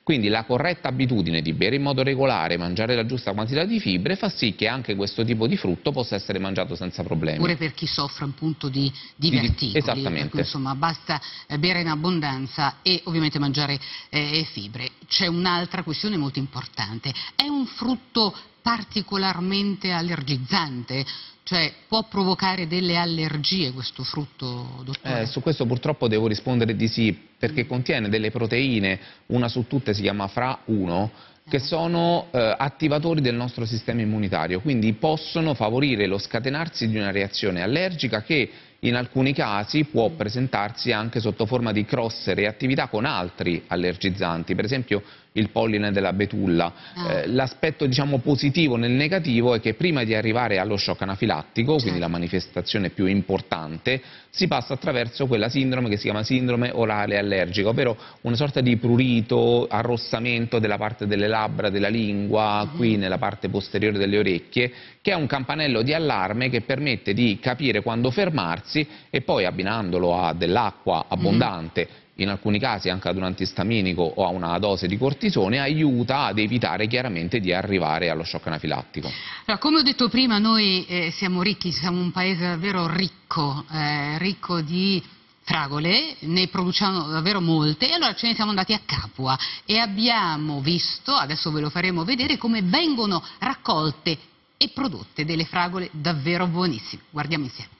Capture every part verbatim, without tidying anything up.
Quindi la corretta abitudine di bere in modo regolare, mangiare la giusta quantità di fibre fa sì che anche questo tipo di frutto possa essere mangiato senza problemi. Pure per chi soffre appunto di, di Di- verticoli, esattamente. per cui insomma basta eh, bere in abbondanza e ovviamente mangiare eh, fibre. C'è un'altra questione molto importante, è un frutto particolarmente allergizzante? Cioè può provocare delle allergie questo frutto, dottore? Eh, su questo purtroppo devo rispondere di sì, perché contiene delle proteine, una su tutte si chiama F R A uno, che sono eh, attivatori del nostro sistema immunitario, quindi possono favorire lo scatenarsi di una reazione allergica che in alcuni casi può presentarsi anche sotto forma di cross reattività con altri allergizzanti, per esempio il polline della betulla. Ah. Eh, l'aspetto diciamo positivo nel negativo è che prima di arrivare allo shock anafilattico, Certo. quindi la manifestazione più importante, si passa attraverso quella sindrome che si chiama sindrome orale allergica, ovvero una sorta di prurito, arrossamento della parte delle labbra, della lingua, Mm-hmm. qui nella parte posteriore delle orecchie, che è un campanello di allarme che permette di capire quando fermarsi e poi abbinandolo a dell'acqua abbondante, in alcuni casi anche ad un antistaminico o a una dose di cortisone, aiuta ad evitare chiaramente di arrivare allo shock anafilattico. Allora, come ho detto prima, noi eh, siamo ricchi, siamo un paese davvero ricco, eh, ricco di fragole, ne produciamo davvero molte e allora ce ne siamo andati a Capua e abbiamo visto, adesso ve lo faremo vedere, come vengono raccolte e prodotte delle fragole davvero buonissime. Guardiamo insieme.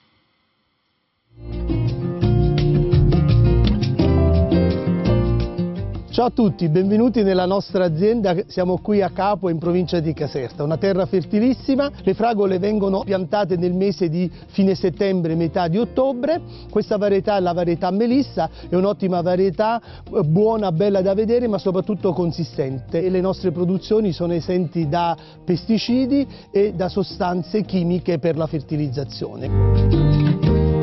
Ciao a tutti, benvenuti nella nostra azienda, siamo qui a Capua in provincia di Caserta, una terra fertilissima, le fragole vengono piantate nel mese di fine settembre, metà di ottobre, questa varietà è la varietà Melissa, è un'ottima varietà, buona, bella da vedere ma soprattutto consistente e le nostre produzioni sono esenti da pesticidi e da sostanze chimiche per la fertilizzazione.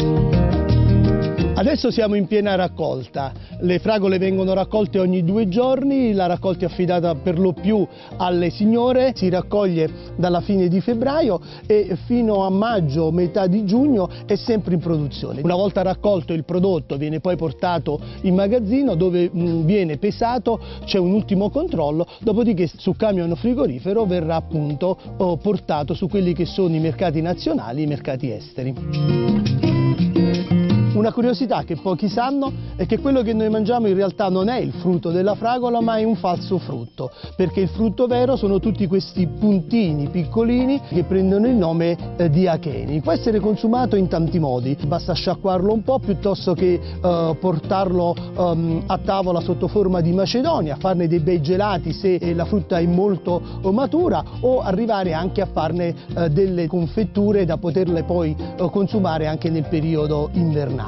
Adesso siamo in piena raccolta, le fragole vengono raccolte ogni due giorni, la raccolta è affidata per lo più alle signore, si raccoglie dalla fine di febbraio e fino a maggio, metà di giugno è sempre in produzione. Una volta raccolto il prodotto viene poi portato in magazzino dove mh, viene pesato, c'è un ultimo controllo, dopodiché su camion frigorifero verrà appunto oh, portato su quelli che sono i mercati nazionali e i mercati esteri. Una curiosità che pochi sanno è che quello che noi mangiamo in realtà non è il frutto della fragola ma è un falso frutto, perché il frutto vero sono tutti questi puntini piccolini che prendono il nome eh, di acheni. Può essere consumato in tanti modi, basta sciacquarlo un po' piuttosto che eh, portarlo um, a tavola sotto forma di macedonia, farne dei bei gelati se la frutta è molto eh, matura o arrivare anche a farne eh, delle confetture da poterle poi eh, consumare anche nel periodo invernale.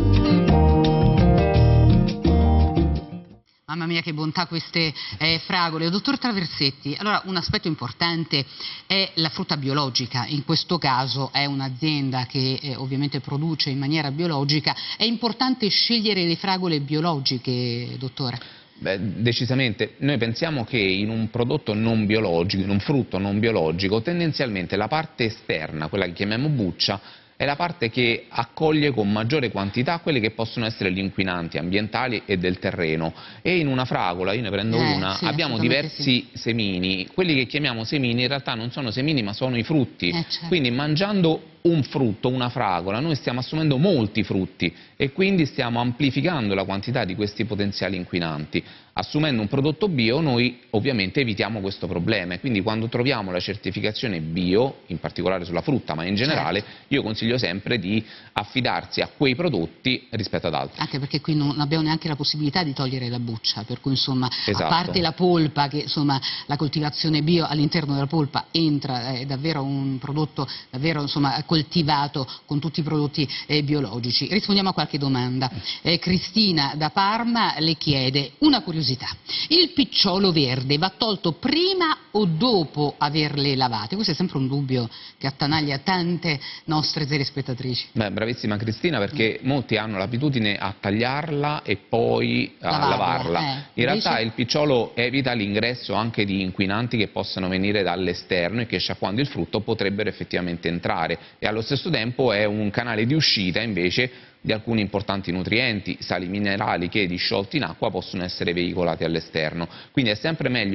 Mamma mia che bontà queste eh, fragole. Dottor Traversetti, allora un aspetto importante è la frutta biologica, in questo caso è un'azienda che eh, ovviamente produce in maniera biologica, è importante scegliere le fragole biologiche, dottore? Beh, decisamente, noi pensiamo che in un prodotto non biologico, in un frutto non biologico, tendenzialmente la parte esterna, quella che chiamiamo buccia, è la parte che accoglie con maggiore quantità quelli che possono essere gli inquinanti ambientali e del terreno, e in una fragola, io ne prendo eh, una, sì, abbiamo diversi sì. semini, quelli che chiamiamo semini in realtà non sono semini ma sono i frutti, eh, certo. Quindi mangiando un frutto, una fragola, noi stiamo assumendo molti frutti e quindi stiamo amplificando la quantità di questi potenziali inquinanti. Assumendo un prodotto bio noi ovviamente evitiamo questo problema e quindi quando troviamo la certificazione bio, in particolare sulla frutta ma in generale, certo. io consiglio sempre di affidarsi a quei prodotti rispetto ad altri. Anche perché qui non abbiamo neanche la possibilità di togliere la buccia, per cui insomma Esatto. a parte la polpa, che insomma la coltivazione bio all'interno della polpa entra, è davvero un prodotto davvero insomma coltivato con tutti i prodotti eh, biologici. Rispondiamo a qualche domanda. Eh, Cristina da Parma le chiede una curiosità. Il picciolo verde va tolto prima o dopo averle lavate? Questo è sempre un dubbio che attanaglia tante nostre telespettatrici. Beh, bravissima Cristina, perché mm. molti hanno l'abitudine a tagliarla e poi a lavarla. lavarla. Eh, In invece... realtà il picciolo evita l'ingresso anche di inquinanti che possano venire dall'esterno e che sciacquando il frutto potrebbero effettivamente entrare. e allo stesso tempo è un canale di uscita invece di alcuni importanti nutrienti, sali minerali che disciolti in acqua possono essere veicolati all'esterno. Quindi è sempre meglio